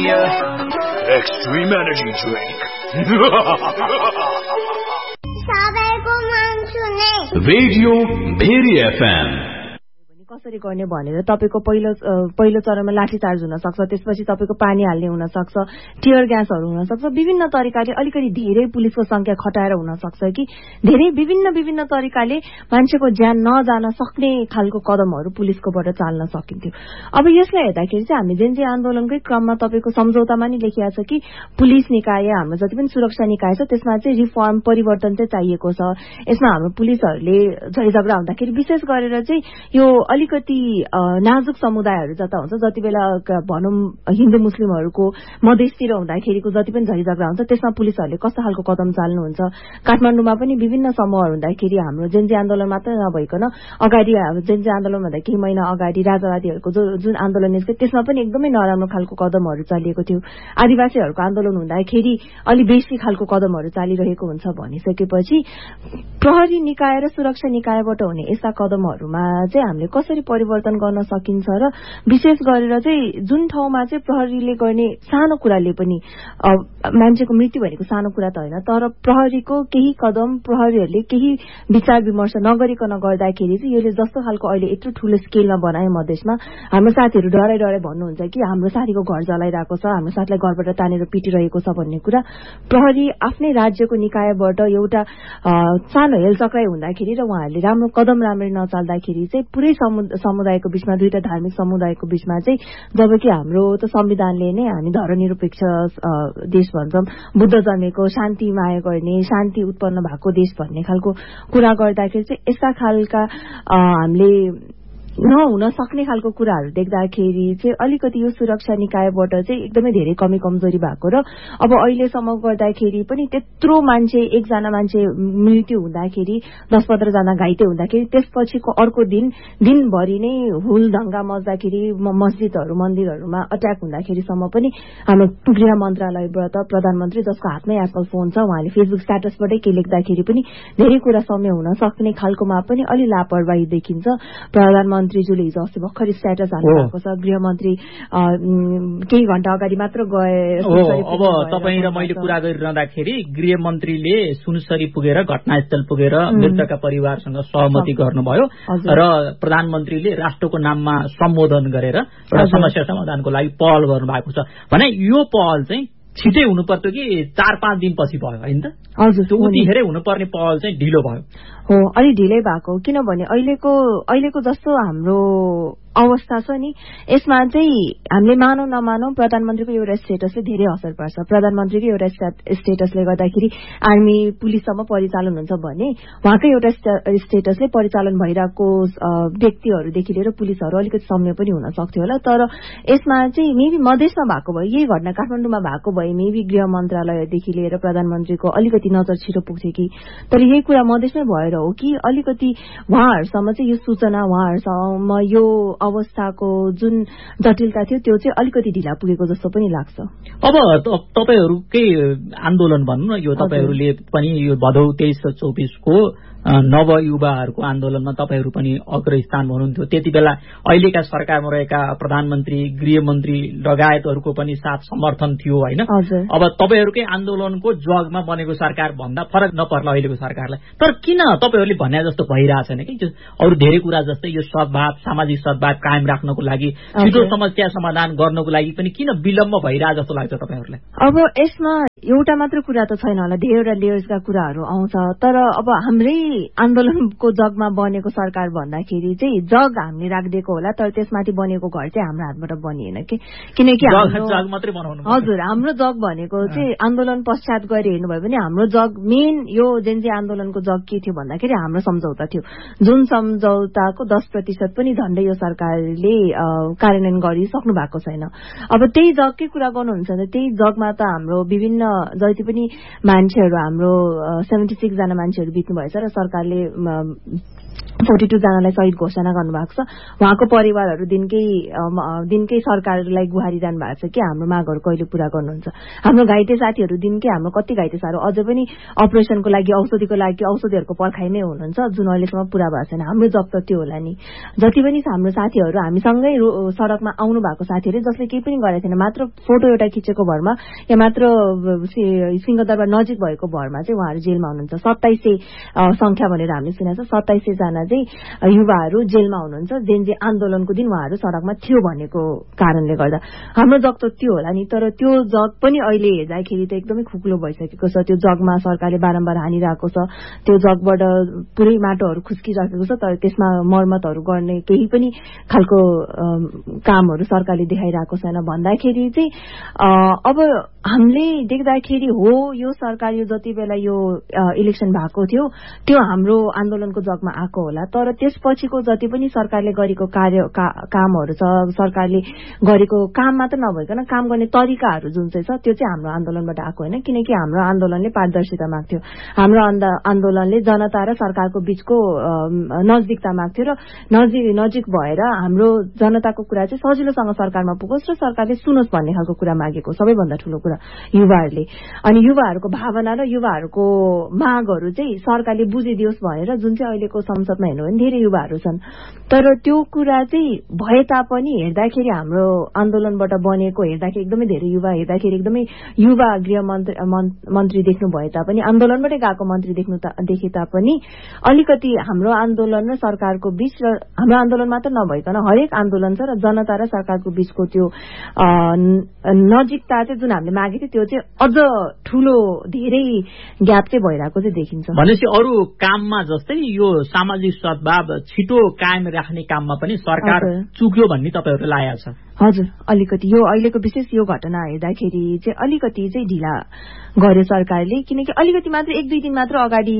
Extreme Energy Drink. Radio Bheri FM. कसरी गर्ने भनेर तपाईको पहिलो चरणमा लाठीचार्ज हुन सक्छ, त्यसपछि तपाईको पानी हाल्ने हुन सक्छ, टियर ग्यासहरू हुन सक्छ। विभिन्न तरिकाले अलिकति धेरै पुलिसको संख्या खटाएर हुन सक्छ कि धेरै विभिन्न तरिकाले मान्छेको ज्यान नजान सक्ने खालको कदमहरू पुलिसकोबाट चाल्न सकिन्थ्यो। अब यसलाई हेर्दाखेरि चाहिँ हामी जेनजी आन्दोलनकै क्रममा तपाईको सम्झौतामा नि लेखिएको छ कि पुलिस निकाय, हाम्रो जति पनि सुरक्षा निकाय छ त्यसमा चाहिँ रिफर्म परिवर्तन चाहिँ चाहिएको छ। यसमा हाम्रो पुलिसहरूले झगडा हुँदाखेरि विशेष गरेर चाहिँ यो अलिकति नाजुक समुदायहरू जता हुन्छ, जति बेला भनौं हिन्दू मुस्लिमहरूको मधेसतिर हुँदाखेरिको जति पनि झगडा हुन्छ त्यसमा पुलिसहरूले कस्तो खालको कदम चाल्नुहुन्छ। काठमाडौँमा पनि विभिन्न समूहहरू हुँदाखेरि हाम्रो जेनजी आन्दोलन मात्र नभइकन अगाडि जेनजी आन्दोलन भन्दा केही महिना अगाडि राजावादीहरूको जुन आन्दोलन निस्क्यो त्यसमा पनि एकदमै नराम्रो खालको कदमहरू चालिएको थियो। आदिवासीहरूको आन्दोलन हुँदाखेरि अलि बेसी खालको कदमहरू चालिरहेको हुन्छ भनिसकेपछि प्रहरी निकाय र सुरक्षा निकायबाट हुने यस्ता कदमहरूमा चाहिँ हामीले कसरी परिवर्तन गर्न सकिन्छ र विशेष गरेर चाहिँ जुन ठाउँमा चाहिँ प्रहरीले गर्ने सानो कुराले पनि मान्छेको मृत्यु भनेको सानो कुरा त होइन, तर प्रहरीको केही कदम प्रहरीहरूले केही विचार विमर्श नगरिकन गर्दाखेरि चाहिँ यसले जस्तो खालको अहिले यत्रो ठूलो स्केलमा बनायो मधेसमा, हाम्रो साथीहरू डराइ भन्नुहुन्छ कि हाम्रो साथीको घर जलाइरहेको छ, हाम्रो साथीलाई घरबाट तानेर पिटिरहेको छ भन्ने कुरा प्रहरी आफ्नै राज्यको निकायबाट एउटा सानो हेलचक्राइ हुँदाखेरि र उहाँहरूले राम्रो कदम राम्ररी नचाल्दाखेरि चाहिँ पुरै समुदायको बीचमा, दुईटा धार्मिक समुदायको बीचमा चाहिँ, जबकि हाम्रो त संविधानले नै हामी धर्मनिरपेक्ष देश भन्छौं, बुद्ध जन्मेको, शान्ति माया गर्ने, शान्ति उत्पन्न भएको देश भन्ने खालको कुरा गर्दाखेरि चाहिँ यस्ता खालका हामीले नहुन सक्ने खालको कुराहरू देख्दाखेरि चाहिँ अलिकति यो सुरक्षा निकायबाट चाहिँ एकदमै धेरै कमी कमजोरी भएको र अब अहिलेसम्म गर्दाखेरि पनि त्यत्रो मान्छे, एकजना मान्छे मृत्यु हुँदाखेरि 10-15 जना घाइते हुँदाखेरि त्यसपछिको अर्को दिनभरि नै हुलदंगा मच्दाखेरि मस्जिदहरू मन्दिरहरूमा अट्याक हुँदाखेरिसम्म पनि हाम्रो गृह मन्त्रालयबाट प्रधानमन्त्री जसको हातमै एप्पल फोन छ उहाँले फेसबुक स्ट्याटसबाटै के लेख्दाखेरि पनि धेरै कुरा सम्य हुन सक्ने खालकोमा पनि अलि लापरवाही देखिन्छ। प्रधानमन्त्रीज्यूले हिजो अस्ति भर्खर स्ट्याटस हाल्नु भएको छ, गृहमन्त्री केही घण्टा अगाडि मात्र गए। अब तपाईँ र मैले कुरा गरिरहँदाखेरि गृहमन्त्रीले सुनसरी पुगेर घटनास्थल पुगेर मृतकका परिवारसँग सहमति गर्नुभयो र प्रधानमन्त्रीले राष्ट्रको नाममा सम्बोधन गरेर एउटा समस्या समाधानको लागि पहल गर्नुभएको छ भने यो पहल चाहिँ छिटै हुनुपर्थ्यो कि 4-5 दिनपछि भयो हैन त? हजुर, उतिखेरै हुनुपर्ने पहल चाहिँ ढिलो भयो। हो, अलि ढिलै भएको, किनभने अहिलेको जस्तो हाम्रो अवस्था छ नि यसमा चाहिँ हामीले मानौ नमानौ प्रधानमन्त्रीको एउटा स्टेटसले धेरै असर पार्छ। प्रधानमन्त्रीको एउटा स्टेटसले गर्दाखेरि आर्मी पुलिससम्म परिचालन हुन्छ भने उहाँकै एउटा स्टेटसले परिचालन भइरहेको व्यक्तिहरूदेखि लिएर पुलिसहरू अलिकति सम्य पनि हुन सक्थ्यो होला। तर यसमा चाहिँ मेबी मधेसमा भएको भए, यही घटना काठमाडौँमा भएको भए मेबी गृह मन्त्रालयदेखि लिएर प्रधानमन्त्रीको अलिकति नजर छिटो पुग्थ्यो कि, तर यही कुरा मधेसमै भएर हो कि अलिकति उहाँहरूसम्म चाहिँ यो सूचना, उहाँहरूसम्म यो अवस्थाको जुन जटिलता थियो त्यो चाहिँ अलिकति ढिला पुगेको जस्तो पनि लाग्छ। अब तपाईहरूकै आन्दोलन भन्नु न, यो तपाईहरूले पनि यो भदौ 23-24 को नवयुवाहरूको आन्दोलनमा तपाईहरू पनि अग्रस्थानमा हुनुहुन्थ्यो। त्यति बेला अहिलेका सरकारमा रहेका प्रधानमन्त्री, गृहमन्त्री लगायतहरूको पनि साथ समर्थन थियो हैन? अब तपाईहरूकै आन्दोलनको जगमा बनेको सरकार भन्दा फरक नपर्ला अहिलेको सरकारलाई, तर किन तपाईहरूले भन्ने जस्तो भइरहेछ छैन कि अरू धेरै कुरा जस्तै यो सद्भाव, सामाजिक सद्भाव कायम राख्नको लागि, छिटो समस्या समाधान गर्नको लागि पनि किन विलम्ब भइरहेछ जस्तो लाग्छ तपाईहरूलाई? अब यसमा एउटा मात्र कुरा त छैन होला, धेरैवटा लेयर्सका कुराहरू आउँछ। तर अब हाम्रै आन्दोलनको जगमा बनेको सरकार भन्दाखेरि चाहिँ जग हामीले राखिदिएको होला, तर त्यसमाथि बनेको घर चाहिँ हाम्रो हातबाट बनिएन कि, किनकि हजुर हाम्रो जग भनेको चाहिँ आन्दोलन पश्चात गएर हेर्नुभयो भने हाम्रो जग मेन यो जेनजी आन्दोलनको जग के थियो भन्दाखेरि हाम्रो सम्झौता थियो, जुन सम्झौताको 10% पनि झन्डै यो सरकारले कार्यान्वयन गरिसक्नु भएको छैन। अब त्यही जगकै कुरा गर्नुहुन्छ भने त्यही जगमा त हाम्रो विभिन्न जति पनि मान्छेहरू, हाम्रो 76 जना मान्छेहरू बित्नु भएछ र सरकारले 42 जनालाई शहीद घोषणा गर्नुभएको छ। उहाँको परिवारहरू दिनकै सरकारलाई गुहारिरहनु भएको छ कि हाम्रो मागहरू कहिले पूरा गर्नुहुन्छ। हाम्रो घाइते साथीहरू दिनकै हाम्रो कति घाइते साथीहरू अझै पनि अपरेसनको लागि औषधिको लागि औषधिहरूको पर्खाइमै हुनुहुन्छ जुन अहिलेसम्म पूरा भएको छैन। हाम्रो जब त त्यो होला नि। जति पनि हाम्रो साथीहरू हामीसँगै सडकमा आउनु भएको साथीहरू जसले केही पनि गरेको थिएन, मात्र फोटो एउटा खिचेको भरमा या मात्र सिंहदरबार नजिक भएको भरमा चाहिँ उहाँहरू जेलमा हुनुहुन्छ। 2700 संख्या भनेर हामीले सुनेको छ। 2700 जना चाहिँ युवाहरू जेलमा हुनुहुन्छ। जेनजी आन्दोलनको दिन उहाँहरू सडकमा थियो भनेको कारणले गर्दा हाम्रो जग त त्यो होला नि। तर त्यो जग पनि अहिले हेर्दाखेरि त एकदमै खुकुलो भइसकेको छ। त्यो जगमा सरकारले बारम्बार हानिरहेको छ। त्यो जगबाट पुरै माटोहरू खुस्किरहेको छ। तर त्यसमा मर्मतहरू गर्ने केही पनि खालको कामहरू सरकारले देखाइरहेको छैन भन्दाखेरि चाहिँ अब हामीले देख्दाखेरि हो यो सरकार यो जति बेला यो इलेक्सन भएको थियो त्यो हाम्रो आन्दोलनको जगमा आएको होला। तर त्यसपछिको जति पनि सरकारले गरेको कामहरू छ, सरकारले गरेको काम मात्र नभइकन काम गर्ने तरिकाहरू जुन चाहिँ छ त्यो चाहिँ हाम्रो आन्दोलनबाट आएको होइन। किनकि हाम्रो आन्दोलनले पारदर्शिता माग्थ्यो। हाम्रो आन्दोलनले जनता र सरकारको बीचको नजदिकता माग्थ्यो र नजिक भएर हाम्रो जनताको कुरा चाहिँ सजिलोसँग सरकारमा पुगोस् र सरकारले सुनोस् भन्ने खालको कुरा मागेको सबैभन्दा ठूलो कुरा युवाहरूले। अनि युवाहरूको भावना र युवाहरूको मागहरू चाहिँ सरकारले बुझिदियोस् भनेर जुन चाहिँ अहिलेको संसदमा हेर्नु भने धेरै युवाहरू छन्। तर त्यो कुरा चाहिँ भए तापनि हेर्दाखेरि हाम्रो आन्दोलनबाट बनेको हेर्दाखेरि एकदमै धेरै युवा हेर्दाखेरि एकदमै युवा गृह मन्त्री देख्नु भए तापनि आन्दोलनबाटै गएको मन्त्री देखे तापनि अलिकति हाम्रो आन्दोलन र सरकारको बीच र हाम्रो आन्दोलन मात्र नभइकन हरेक आन्दोलन छ र जनता र सरकारको बीचको त्यो नजिकता चाहिँ जुन हामीले मागेको थियो त्यो चाहिँ अझ ठूलो धेरै ग्याप चाहिँ भइरहेको चाहिँ देखिन्छ। भनेपछि अरू काममा जस्तै यो सामाजिक सद्भाव छिटो कायम राख्ने काममा पनि सरकार चुक्यो भन्ने तपाईहरुले लागेको छ? हजुर, अलिकति यो अहिलेको विशेष यो घटना हेर्दाखेरि चाहिँ अलिकति चाहिँ ढिला गर्यो सरकारले। किनकि अलिकति मात्र 1-2 दिन मात्र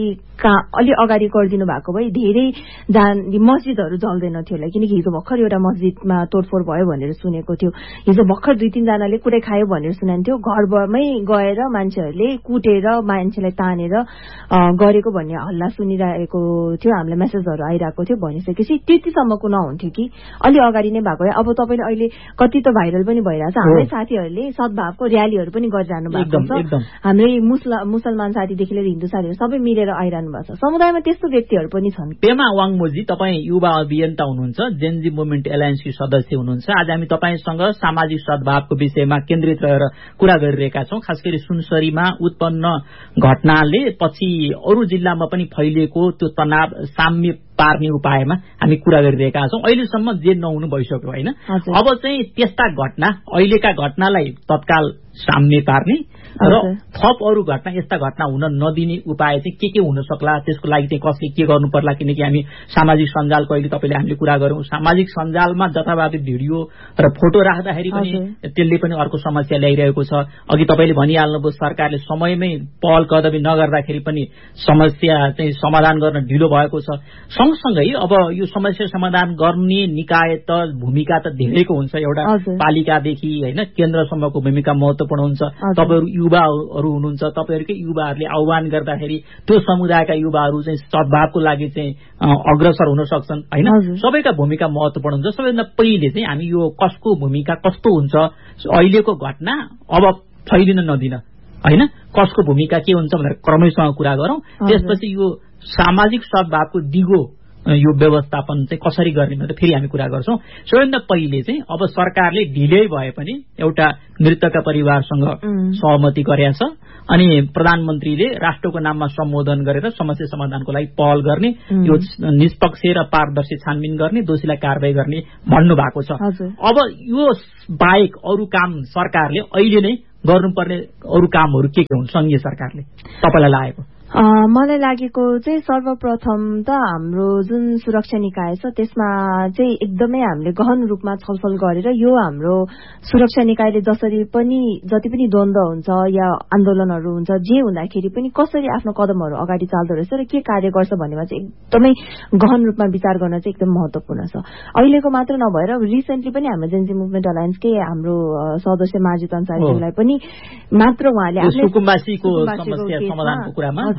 अलि अगाडि गरिदिनु भएको भए धेरै मस्जिदहरू जल्दैन थियो होला। किनकि हिजो भर्खर एउटा मस्जिदमा तोडफोड भयो भनेर सुनेको थियो। हिजो भर्खर 2-3 जनाले कुटै खायो भनेर सुनाइन्थ्यो। घरमै गएर मान्छेहरूले कुटेर मान्छेलाई तानेर गरेको भन्ने हल्ला सुनिरहेको थियो। हामीलाई मेसेजहरू आइरहेको थियो। भनिसकेपछि त्यतिसम्मको नहुन्थ्यो कि अलि अगाडि नै भएको भए। अब तपाईले अहिले कति त भाइरल पनि भइरहेछ। हाम्रै साथीहरूले सद्भावको र्यालीहरू पनि गरिरहनु भएको छ। हाम्रै मुसलमान साथीदेखि लिएर हिन्दू साथीहरू सबै मिलेर आइरहनु भएको छ। समुदायमा त्यस्तो व्यक्तिहरू पनि छन्। पेमा वाङमोजी, तपाईँ युवा अभियन्ता हुनुहुन्छ, जेनजी मुभमेन्ट एलायन्सकी सदस्य हुनुहुन्छ। आज हामी तपाईसँग सामाजिक सद्भावको विषयमा केन्द्रित रहेर कुरा गरिरहेका छौं। खास गरी सुनसरीमा उत्पन्न घटनाले पछि अरू जिल्लामा पनि फैलिएको त्यो तनाव साम्य पार्ने उपायमा हामी कुरा गरिरहेका छौं। अहिलेसम्म जे नहुनु भइसक्यो होइन। अब चाहिँ त्यस्ता घटना, अहिलेका घटनालाई तत्काल साम्य पार्ने र थप अरू घटना, यस्ता घटना हुन नदिने उपाय चाहिँ के हुन सक्ला, त्यसको लागि चाहिँ कसले के गर्नु पर्ला? किनकि हामी सामाजिक सञ्जालको अहिले तपाईले हामीले कुरा गरौं, सामाजिक सञ्जालमा जथाभावी भिडियो र फोटो राख्दाखेरि पनि त्यसले पनि अर्को समस्या ल्याइरहेको छ। अघि तपाईले भनिहाल्नुभयो सरकारले समयमै पहल कदमी नगर्दाखेरि पनि समस्या चाहिँ समाधान गर्न ढिलो भएको छ। सँगसँगै अब यो समस्या समाधान गर्ने निकाय त भूमिका त धेरैको हुन्छ। एउटा पालिकादेखि होइन केन्द्रसम्मको भूमिका महत्त्वपूर्ण हुन्छ। तपाईहरु युवाहरू हुनुहुन्छ, तपाईहरुकै युवाहरूले आह्वान गर्दाखेरि त्यो समुदायका युवाहरू चाहिँ सद्भावको लागि चाहिँ अग्रसर हुन सक्छन् होइन। सबैका भूमिका महत्त्वपूर्ण हुन्छ। सबैभन्दा पहिले चाहिँ हामी यो कसको भूमिका कस्तो हुन्छ, अहिलेको घटना अब फैलिन नदिन होइन, कसको भूमिका के हुन्छ भनेर क्रमैसँग कुरा गरौं। त्यसपछि यो सामाजिक सद्भावको दिगो यो व्यवस्थापन चाहिँ कसरी गर्ने भनेर फेरि हामी कुरा गर्छौं। सबैभन्दा पहिले चाहिँ अब सरकारले ढिलै भए पनि एउटा मृतकका परिवारसँग सहमति गरेछ अनि प्रधानमन्त्रीले राष्ट्रको नाममा सम्बोधन गरेर समस्या समाधानको लागि पहल गर्ने, यो निष्पक्ष र पारदर्शी छानबिन गर्ने, दोषीलाई कारबाही गर्ने भन्नु भएको छ। अब यो बाहेक अरू काम सरकारले अहिले नै गर्नुपर्ने अरू कामहरू के हुन् संघीय सरकारले तपाईलाई लागेको? मलाई लागेको चाहिँ सर्वप्रथम त हाम्रो जुन सुरक्षा निकाय छ त्यसमा चाहिँ एकदमै हामीले गहन रूपमा छलफल गरेर यो हाम्रो सुरक्षा निकायले जति पनि द्वन्द्व हुन्छ या आन्दोलनहरू हुन्छ जे हुँदाखेरि पनि कसरी आफ्नो कदमहरू अगाडि चाल्दो रहेछ र के कार्य गर्छ भन्नेमा चाहिँ एकदमै गहन रूपमा विचार गर्न चाहिँ एकदम महत्त्वपूर्ण छ। अहिलेको मात्र नभएर रिसेन्टली पनि हाम्रो जेनजी मुभमेन्ट अलायन्सकै हाम्रो सदस्य मार्जित अन्सारीलाई पनि मात्र उहाँले सुकुम्बासीको समस्या समाधानको कुरामा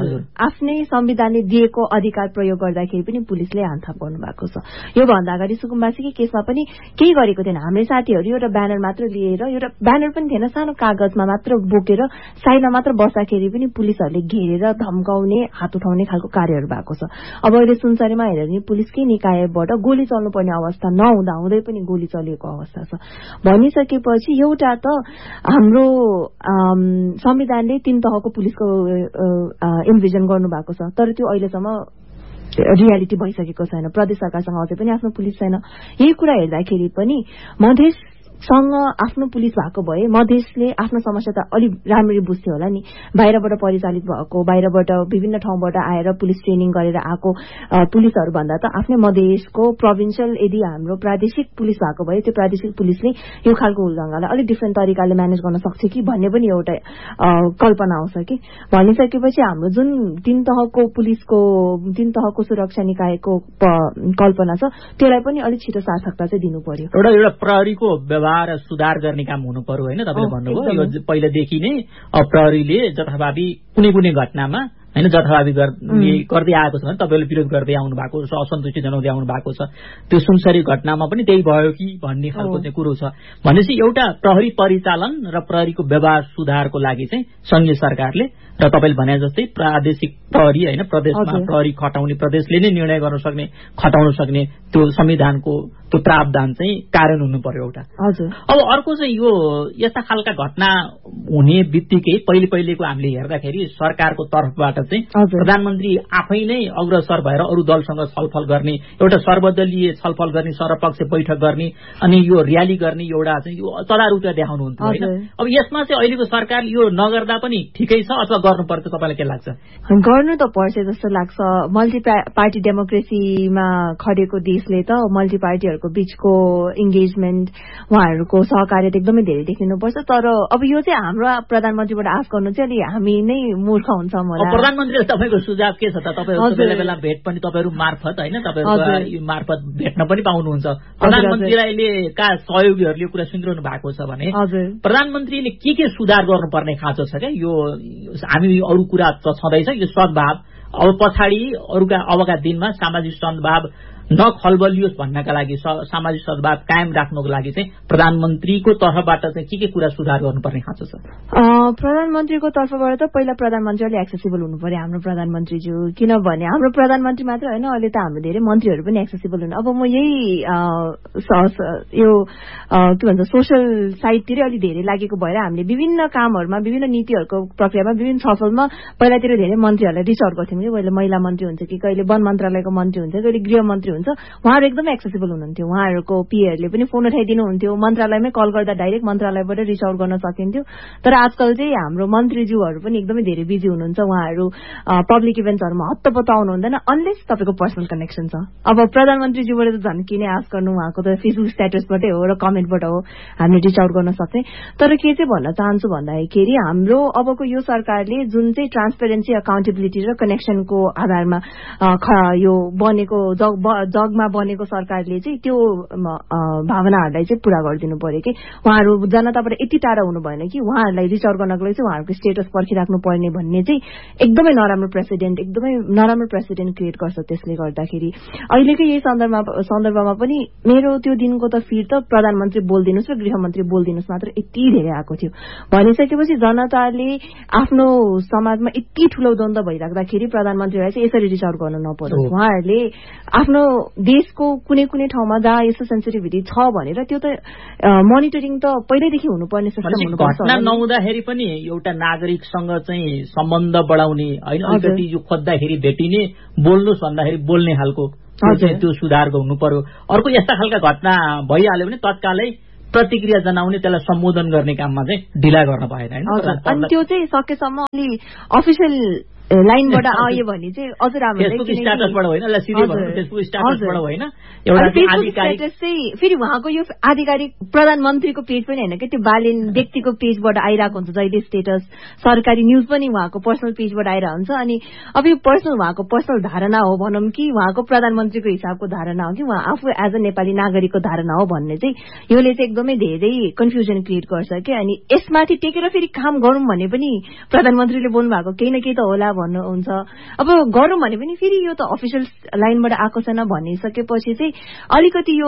आफ्नै संविधानले दिएको अधिकार प्रयोग गर्दाखेरि पनि पुलिसले हानथाप गर्नु भएको छ। यो भन्दा अगाडि सुकुम्बासीकै केसमा पनि केही गरेको थिएन। हाम्रै साथीहरू एउटा ब्यानर मात्र लिएर, एउटा ब्यानर पनि थिएन, सानो कागजमा मात्र बोकेर साइडमा मात्र बस्दाखेरि पनि पुलिसहरूले घेरेर धम्काउने, हात उठाउने खालको कार्यहरू भएको छ। अब अहिले सुनसरीमा हेऱ्यो भने पुलिसकै निकायबाट गोली चल्नुपर्ने अवस्था नहुँदा हुँदै पनि गोली चलिएको अवस्था छ भनिसकेपछि एउटा त हाम्रो संविधानले 3 तहको पुलिसको इन्भिजन गर्नु भएको छ, तर त्यो अहिलेसम्म रियालिटी भइसकेको छैन। प्रदेश सरकारसँग अझै पनि आफ्नो पुलिस छैन। यही कुरा हेर्दाखेरि पनि मधेससँग आफ्नो पुलिस भएको भए मधेसले आफ्नो समस्या त अलि राम्ररी बुझ्थ्यो होला नि। बाहिरबाट परिचालित भएको, बाहिरबाट विभिन्न ठाउँबाट आएर पुलिस ट्रेनिङ गरेर आएको पुलिसहरू भन्दा त आफ्नै मधेसको प्रोभिन्सियल यदि हाम्रो प्रादेशिक पुलिस भएको भए त्यो प्रादेशिक पुलिसले यो खालको उल्लङ्घनलाई अलिक डिफ्रेन्ट तरिकाले म्यानेज गर्न सक्छ कि भन्ने पनि एउटा कल्पना आउँछ कि। भनिसकेपछि हाम्रो जुन 3 तहको सुरक्षा निकायको कल्पना छ त्यसलाई पनि अलिक छिटो सार्थकता चाहिँ दिनु पर्यो। एउटा प्रहरीको व्यवहार सुधार गर्ने काम हुनु पर्यो होइन। तपाईँले भन्नुभयो यो पहिलेदेखि नै प्रहरीले जथाभावी कुनै घटनामा होइन जथाभावी गर्दै आएको छ भने तपाईँले विरोध गर्दै आउनु भएको छ, असन्तुष्टि जनाउँदै आउनु भएको छ। त्यो सुनसरी घटनामा पनि त्यही भयो कि भन्ने खालको चाहिँ कुरो छ। भनेपछि एउटा प्रहरी परिचालन र प्रहरीको व्यवहार सुधारको लागि चाहिँ संघीय सरकारले र तपाईँले भने जस्तै प्रादेशिक प्रहरी होइन प्रदेशमा प्रहरी खटाउने, प्रदेशले नै निर्णय गर्न सक्ने, खटाउन सक्ने त्यो संविधानको त्यो प्रावधान चाहिँ कार्यान्वयन हुनु पर्यो एउटा। अब अर्को चाहिँ यो यस्ता खालका घटना हुने बित्तिकै पहिलेको हामीले हेर्दाखेरि सरकारको तर्फबाट चाहिँ प्रधानमन्त्री आफै नै अग्रसर भएर अरू दलसँग छलफल गर्ने, एउटा सर्वदलीय छलफल गर्ने, सर्वपक्ष बैठक गर्ने अनि यो र्याली गर्ने एउटा चाहिँ यो तदारुकता देखाउनुहुन्थ्यो होइन। अब यसमा चाहिँ अहिलेको सरकार यो नगर्दा पनि ठिकै छ अथवा गर्नुपर्छ तपाईँलाई के लाग्छ? गर्नु त पर्छ जस्तो लाग्छ। मल्टी पार्टी डेमोक्रेसीमा खडेको देशले त मल्टी पार्टीहरूको बीचको इङ्गेजमेन्ट, उहाँहरूको सहकार्य एकदमै धेरै देखिनुपर्छ। तर अब यो चाहिँ हाम्रो प्रधानमन्त्रीबाट आश गर्नु चाहिँ अलि हामी नै मूर्ख हुन्छौँ होला। प्रधानमन्त्रीले तपाईँको सुझाव के छ त? तपाईँहरू बेला बेला भेट पनि तपाईँहरू मार्फत होइन, तपाईँहरू मार्फत भेट्न पनि पाउनुहुन्छ। प्रधानमन्त्रीले का सहयोगीहरूले कुरा सुनिरहनु भएको छ भने प्रधानमन्त्रीले के सुधार गर्नुपर्ने खाँचो छ क्या? यो हामी अरू कुरा त छँदैछ, यो सद्भाव अब पछाडि अबका दिनमा सामाजिक सद्भाव नखलबलियोस् भन्नका लागि, सामाजिक सद्भाव कायम राख्नको लागि चाहिँ प्रधानमन्त्रीको तर्फबाट चाहिँ के कुरा सुधार गर्नुपर्ने खाँचो छ? प्रधानमन्त्रीको तर्फबाट त पहिला प्रधानमन्त्रीले एक्सेसिबल हुनु पर्यो हाम्रो प्रधानमन्त्रीज्यू। किनभने हाम्रो प्रधानमन्त्री मात्र होइन, अहिले त हाम्रो धेरै मन्त्रीहरू पनि एक्सेसिबल हुनु। अब म यही यो के भन्छ सोसल साइडतिरै अलि धेरै लागेको भएर हामीले विभिन्न कामहरूमा, विभिन्न नीतिहरूको प्रक्रियामा, विभिन्न छलफलमा पहिलातिर धेरै मन्त्रीहरूलाई रिच आउट गर्थ्यौँ कि कहिले महिला मन्त्री हुन्छ कि कहिले वन मन्त्रालयको मन्त्री हुन्छ, कहिले गृह मन्त्री हुन्छ। उहाँहरू एकदमै एक्सेसिबल हुनुहुन्थ्यो। उहाँहरूको पीएहरूले पनि फोन उठाइदिनुहुन्थ्यो, मन्त्रालयमै कल गर्दा डाइरेक्ट मन्त्रालयबाट रिच आउट गर्न सकिन्थ्यो। तर आजकल चाहिँ हाम्रो मन्त्रीज्यूहरू पनि एकदमै धेरै बिजी हुनुहुन्छ। उहाँहरू पब्लिक इभेन्ट्सहरूमा हत्तपत्त आउनु हुँदैन अनलेस तपाईँको पर्सनल कनेक्सन छ। अब प्रधानमन्त्रीज्यूबाट त झन् किन आश गर्नु, उहाँको त फेसबुक स्ट्याटसबाटै हो र कमेन्टबाट हो हामीले रिच आउट गर्न सक्ने। तर के चाहिँ भन्न चाहन्छु भन्दाखेरि हाम्रो अबको यो सरकारले जुन चाहिँ ट्रान्सपेरेन्सी, अकाउन्टेबिलिटी र कनेक्सनको आधारमा यो बनेको जगमा बनेको सरकारले चाहिँ त्यो भावनाहरूलाई चाहिँ पूरा गरिदिनु पर्यो कि उहाँहरू जनताबाट यति टाढा हुनु भएन कि उहाँहरूलाई रिच आउट गर्नको लागि चाहिँ उहाँहरूको स्टेटस पर्खिराख्नु पर्ने भन्ने चाहिँ एकदमै नराम्रो प्रेसिडेन्ट क्रिएट गर्छ। त्यसले गर्दाखेरि अहिलेकै यही सन्दर्भमा पनि मेरो त्यो दिनको त फिड त प्रधानमन्त्री बोलिदिनुहोस् र गृहमन्त्री बोलिदिनुहोस् मात्र यति धेरै आएको थियो। भनिसकेपछि जनताले आफ्नो समाजमा यति ठुलो द्वन्द्व भइराख्दाखेरि प्रधानमन्त्रीलाई चाहिँ यसरी रिच आउट गर्नु नपरोस्। उहाँहरूले आफ्नो देशको कुनै ठाउँमा जहाँ यस्तो सेन्सिटिभिटी छ भनेर त्यो त मोनिटरिङ त पहिल्यैदेखि हुनुपर्ने सिस्टम हुनुपर्छ। घटना नहुँदाखेरि पनि एउटा नागरिकसँग चाहिँ सम्बन्ध बढाउने होइन, अलिकति यो खोज्दाखेरि भेटिने, बोल्नुहोस् भन्दाखेरि बोल्ने खालको त्यो सुधारको हुनु पर्यो। अर्को यस्ता खालका घटना भइहाल्यो भने तत्कालै प्रतिक्रिया जनाउने, त्यसलाई सम्बोधन गर्ने काममा चाहिँ ढिला गर्न भएन होइन। अनि त्यो चाहिँ सकेसम्म अलि अफिसियल लाइनबाट आयो भने चाहिँ अझ राम्रो। फेसबुक स्ट्याटसबाट होइन, फेसबुक स्ट्याटसबाट होइन, फेरि उहाँको यो आधिकारिक प्रधानमन्त्रीको पेज पनि होइन कि त्यो बालिन व्यक्तिको पेजबाट आइरहेको हुन्छ जहिले स्टेटस। सरकारी न्युज पनि उहाँको पर्सनल पेजबाट आइरहेको हुन्छ। अनि अब यो उहाँको पर्सनल धारणा हो भनौँ कि उहाँको प्रधानमन्त्रीको हिसाबको धारणा हो कि उहाँ आफू एज अ नेपाली नागरिकको धारणा हो भन्ने चाहिँ योले चाहिँ एकदमै धेरै कन्फ्युजन क्रिएट गर्छ कि। अनि यसमाथि टेकेर फेरि काम गरौँ भने पनि प्रधानमन्त्रीले बोल्नु भएको केही न केही त होला भन्नुहुन्छ। अब गरौँ भने पनि फेरि यो त अफिसियल लाइनबाट आएको छैन भनिसकेपछि चाहिँ अलिकति यो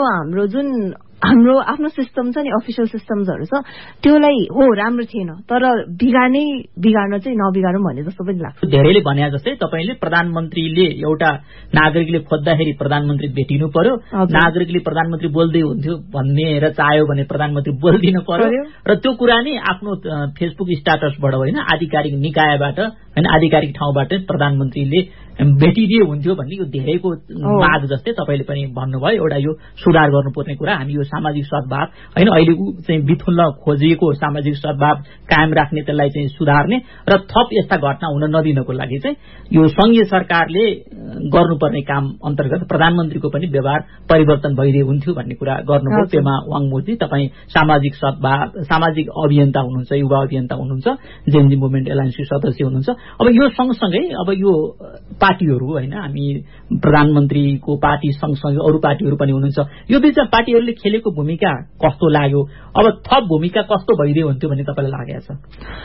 हाम्रो आफ्नो सिस्टम छ नि, अफिसियल सिस्टम्सहरू छ, त्योलाई हो राम्रो थिएन तर बिगार्न चाहिँ नबिगारौँ भन्ने जस्तो पनि लाग्छ। धेरैले भने जस्तै तपाईले प्रधानमन्त्रीले एउटा नागरिकले खोज्दाखेरि प्रधानमन्त्री भेटिनु पर्यो, नागरिकले प्रधानमन्त्री बोल्दै हुन्थ्यो भनेर चाह्यो भने प्रधानमन्त्री बोलिदिनु पर्यो र त्यो कुरा नै आफ्नो फेसबुक स्ट्याटसबाट होइन आधिकारिक निकायबाट होइन आधिकारिक ठाउँबाट प्रधानमन्त्रीले भेटिदिए हुन्थ्यो भन्ने यो धेरैको माग जस्तै तपाईले पनि भन्नुभयो। एउटा यो सुधार गर्नुपर्ने कुरा, हामी यो सामाजिक सद्भाव होइन अहिले चाहिँ बिथुल्न खोजिएको सामाजिक सद्भाव कायम राख्ने, त्यसलाई चाहिँ सुधार्ने र थप यस्ता घटना हुन नदिनको लागि चाहिँ यो संघीय सरकारले गर्नुपर्ने काम अन्तर्गत प्रधानमन्त्रीको पनि व्यवहार परिवर्तन भइदिए हुन्थ्यो भन्ने कुरा गर्नुभयो। पेमा वाङमूर्ति, तपाईँ सामाजिक सद्भाव सामाजिक अभियन्ता हुनुहुन्छ, युवा अभियन्ता हुनुहुन्छ, जेनजी मुभमेन्ट एलायन्सको सदस्य हुनुहुन्छ। अब यो सँगसँगै अब यो पार्टीहरू होइन हामी प्रधानमन्त्रीको पार्टी सँगसँगै अरू पार्टीहरू पनि हुनुहुन्छ, यो बीचमा पार्टीहरूले खेलेको भूमिका कस्तो लाग्यो, अब थप भूमिका कस्तो भइदियो हुन्थ्यो भन्ने तपाईँलाई लागेको छ?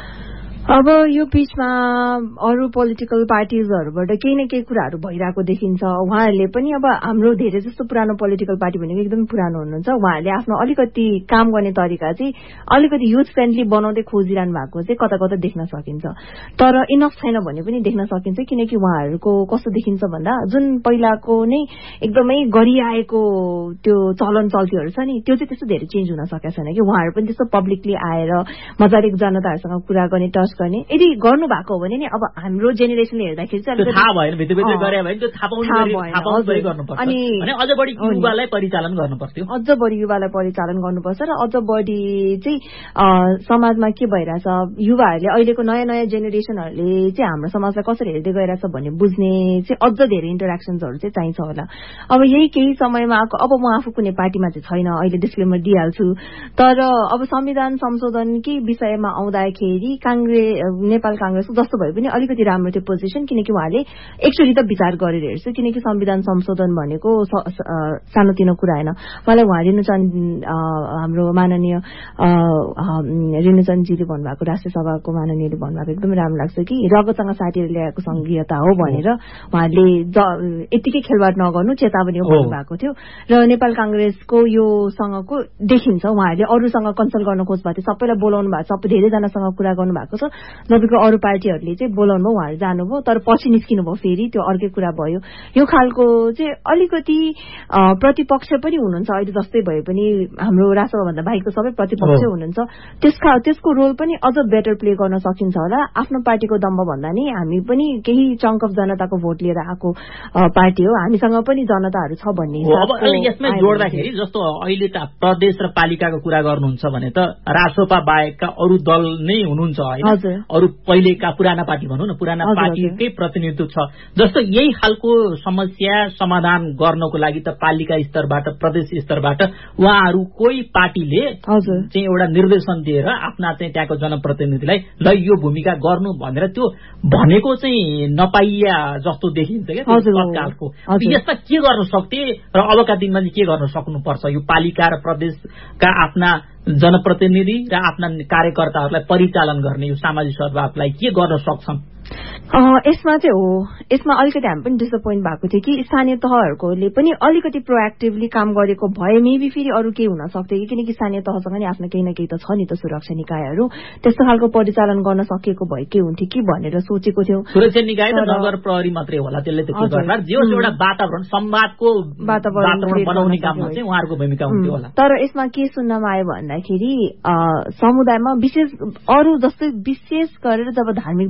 अब यो बीचमा अरू पोलिटिकल पार्टिजहरूबाट केही न केही कुराहरू भइरहेको देखिन्छ। उहाँहरूले पनि अब हाम्रो धेरै जस्तो पुरानो पोलिटिकल पार्टी भनेको एकदम पुरानो हुनुहुन्छ, उहाँहरूले आफ्नो अलिकति काम गर्ने तरिका चाहिँ अलिकति युथ फ्रेन्डली बनाउँदै खोजिरहनु भएको चाहिँ कता कता देख्न सकिन्छ। तर इनफ छैन भने पनि देख्न सकिन्छ, किनकि उहाँहरूको कस्तो देखिन्छ भन्दा जुन पहिलाको नै एकदमै गरिआएको त्यो चलन चल्तीहरू छ नि त्यो चाहिँ त्यस्तो धेरै चेन्ज हुन सकेको छैन कि उहाँहरू पनि त्यस्तो पब्लिकली आएर मजाले जनताहरूसँग कुरा गर्ने टच गर्ने यदि गर्नु भएको हो भने नि अब हाम्रो जेनेरेसनले हेर्दाखेरि चाहिँ थाहा भएन भित्रभित्र गरे भने त्यो थाहा गर्नुपर्छ अनि अझ बढी युवालाई परिचालन गर्नुपर्थ्यो, अझ बढी युवालाई परिचालन गर्नुपर्छ र अझ बढी चाहिँ समाजमा के भइरहेछ, युवाहरूले अहिलेको नयाँ नयाँ जेनेरेसनहरूले चाहिँ हाम्रो समाजलाई कसरी हेर्दै गइरहेछ भन्ने बुझ्ने चाहिँ अझ धेरै इन्टरेक्सन्सहरू चाहिँ चाहिन्छ होला। अब यही केही समयमा आएको, अब म आफू कुनै पार्टीमा चाहिँ छैन अहिले डिस्क्लेमर दिइहाल्छु, तर अब संविधान संशोधनकै विषयमा आउँदाखेरि नेपाल कांग्रेसको जस्तो भए पनि अलिकति राम्रो थियो पोजिसन, किनकि उहाँले एकचोटि त विचार गरेर हेर्छु, किनकि संविधान संशोधन भनेको सानोतिनो कुरा होइन। मलाई उहाँ हाम्रो माननीय रेणुचन्दजीले भन्नुभएको, राष्ट्रिय सभाको माननीयले भन्नुभएको एकदमै राम्रो लाग्छ कि रगतसँग साटेर ल्याएको संघीयता हो भनेर उहाँले यतिकै खेलवाड नगर्नु चेतावनी भन्नुभएको थियो र नेपाल कांग्रेसको यो सँगको देखिन्छ उहाँहरूले अरूसँग कन्सल्ट गर्न खोज्नुभएको थियो, सबैलाई बोलाउनु भएको छ, धेरैजनासँग कुरा गर्नु भएको छ, जबकि अरू पार्टीहरूले चाहिँ बोलाउनु भयो, उहाँहरू जानुभयो तर पछि निस्किनु भयो, फेरि त्यो अर्कै कुरा भयो। यो खालको चाहिँ अलिकति प्रतिपक्ष पनि हुनुहुन्छ अहिले जस्तै भए पनि हाम्रो राष्ट्रभन्दा बाहेक त सबै प्रतिपक्ष हुनुहुन्छ, त्यसको रोल पनि अझ बेटर प्ले गर्न सकिन्छ होला। आफ्नो पार्टीको दम्ब भन्दा नि हामी पनि केही चङ्क अफ जनताको भोट लिएर आएको पार्टी हो, हामीसँग पनि जनताहरू छ भन्ने हिसाबले। अब यसमै जोड्दाखेरि जस्तो अहिले त प्रदेश र पालिकाको कुरा गर्नुहुन्छ भने त रासोपा बाहेकका अरू दल नै हुनुहुन्छ होइन, अरू पहिलेका पुराना पार्टी भनौँ न, पुराना पार्टीकै प्रतिनिधित्व छ। जस्तो यही खालको समस्या समाधान गर्नको लागि त पालिका स्तरबाट प्रदेश स्तरबाट उहाँहरू कोही पार्टीले चाहिँ एउटा निर्देशन दिएर आफ्ना चाहिँ त्यहाँको जनप्रतिनिधिलाई ल यो भूमिका गर्नु भनेर त्यो भनेको चाहिँ नपाइया जस्तो देखिन्छ क्या तत्कालको। यसमा के गर्न सक्थे र अबका दिनमा चाहिँ के गर्न सक्नुपर्छ यो पालिका र प्रदेशका आफ्ना जनप्रतिनिधि र आफ्ना कार्यकर्ताहरूलाई परिचालन गर्ने यो सामाजिक सद्भावलाई के गर्न सक्छन्? यसमा चाहिँ हो, यसमा अलिकति हामी पनि डिसपोइन्ट भएको थियो कि स्थानीय तहहरूले पनि अलिकति प्रोएक्टिभली काम गरेको भए मेबी फेरि अरू केही हुन सक्थ्यो कि, किनकि स्थानीय तहसँग नि आफ्नो केही न केही त छ नि त सुरक्षा निकायहरू, त्यस्तो खालको परिचालन गर्न सकिएको भए के हुन्थ्यो कि भनेर सोचेको थियौँ। सुरक्षा निकाय त नगर प्रहरी मात्रै होला, त्यसले त के गर्ला, जे एउटा वातावरण संवादको वातावरण बनाउने काममा चाहिँ उहाँहरूको भूमिका हुन्थ्यो होला। तर यसमा के सुन्नमा आयो भन्दाखेरि समुदायमा विशेष अरू जस्तै विशेष गरेर जब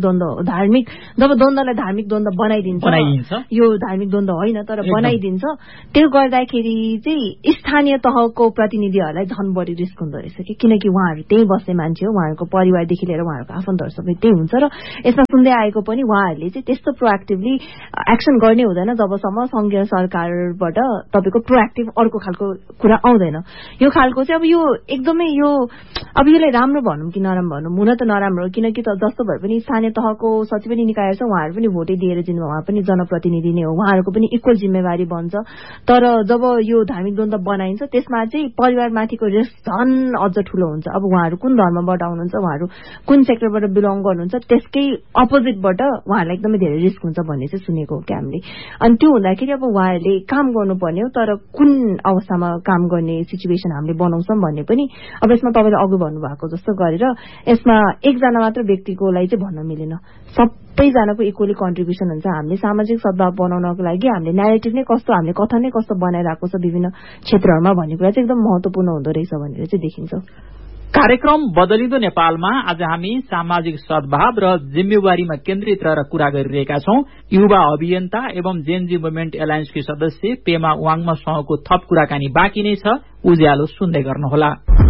जब द्वन्द्वलाई धार्मिक द्वन्द्व बनाइदिन्छ, यो धार्मिक द्वन्द्व होइन तर बनाइदिन्छ, त्यो गर्दाखेरि चाहिँ स्थानीय तहको प्रतिनिधिहरूलाई झन् बढी रिस्क हुँदो रहेछ कि, किनकि उहाँहरू त्यही बस्ने मान्छे हो, उहाँहरूको परिवारदेखि लिएर उहाँहरूको आफन्तहरू सबै त्यही हुन्छ र यसमा सुन्दै आएको पनि उहाँहरूले चाहिँ त्यस्तो प्रोएक्टिभली एक्सन गर्ने हुँदैन जबसम्म संघीय सरकारबाट तपाईँको प्रोएक्टिभ अर्को खालको कुरा आउँदैन। यो खालको चाहिँ अब यो एकदमै अब यसलाई राम्रो भनौँ कि नराम्रो भनौँ, हुन त नराम्रो हो, किनकि त जस्तो भए पनि स्थानीय तहको जति पनि निकाय छ उहाँहरू पनि भोटै दिएर जिम्मेवार, उहाँ पनि जनप्रतिनिधि नै हो, उहाँहरूको पनि इक्वल जिम्मेवारी बन्छ। तर जब यो धार्मिक द्वन्द्व बनाइन्छ त्यसमा चाहिँ परिवारमाथिको रिस्क झन् अझ ठूलो हुन्छ। अब उहाँहरू कुन धर्मबाट आउनुहुन्छ, उहाँहरू कुन सेक्टरबाट बिलोङ गर्नुहुन्छ, त्यसकै अपोजिटबाट उहाँहरूलाई एकदमै धेरै रिस्क हुन्छ भन्ने चाहिँ सुनेको हो कि हामीले। अनि त्यो हुँदाखेरि अब उहाँहरूले काम गर्नुपर्ने हो, तर कुन अवस्थामा काम गर्ने सिचुएसन हामीले बनाउँछौँ भन्ने पनि अब यसमा तपाईँले अघि भन्नुभएको जस्तो गरेर यसमा एकजना मात्र व्यक्तिकोलाई चाहिँ भन्न मिलेन, सबैजनाको इक्वली कन्ट्रिब्युसन हुन्छ। हामीले सामाजिक सद्भाव बनाउनको लागि हामीले न्यारेटिभ नै कस्तो, हामीले कथन नै कस्तो बनाइरहेको छ विभिन्न क्षेत्रहरूमा भन्ने कुरा चाहिँ एकदम महत्वपूर्ण हुँदो रहेछ भनेर चाहिँ देखिन्छ। कार्यक्रम बदलिँदो नेपालमा आज हामी सामाजिक सद्भाव र जिम्मेवारीमा केन्द्रित रहेर कुरा गरिरहेका छौं। युवा अभियन्ता एवं जेनजी मुभमेन्ट एलायन्सकी सदस्य पेमा वाङमासँगको थप कुराकानी बाँकी नै छ, उज्यालो सुन्दै गर्नुहोला।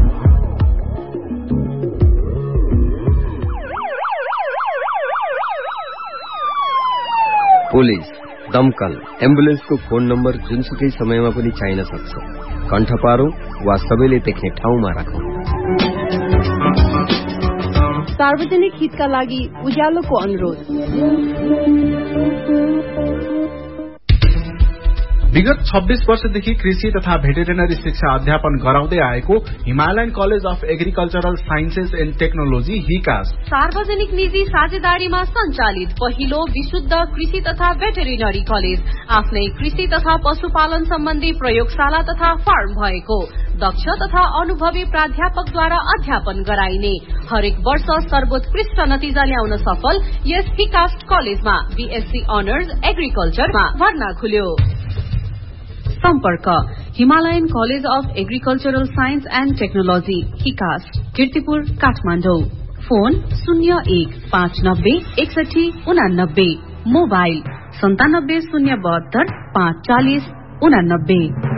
पुलिस, दमकल, एम्बुलेन्सको फोन नम्बर जुनसुकै समयमा पनि चाहिन सक्छ। कण्ठ पारौं वा सबैले देख्ने ठाउँमा राखौं। सार्वजनिक हितका लागि उज्यालोको अनुरोध। विगत 26 वर्षदेखि कृषि तथा भेटेरिनरी शिक्षा अध्यापन गराउँदै आएको Himalayan college of agricultural sciences and technology हिकास सार्वजनिक निजी साझेदारीमा सञ्चालित पहिलो विशुद्ध कृषि तथा भेटेरिनरी कलेज, आफ्नै कृषि तथा पशुपालन सम्बन्धी प्रयोगशाला तथा फार्म भएको, दक्ष तथा अनुभवी प्राध्यापकद्वारा अध्यापन गराइने, हरेक वर्ष सर्वोत्कृष्ट नतिजा ल्याउन सफल यस हिकास कलेजमा बीएससी अनर्स एग्रिकल्चरमा भर्ना खुल्यो। सम्पर्क Himalayan college of agricultural science and technology हिकास, Kirtipur, Kathmandu. Phone 01596189, mobile 97 072 540 89।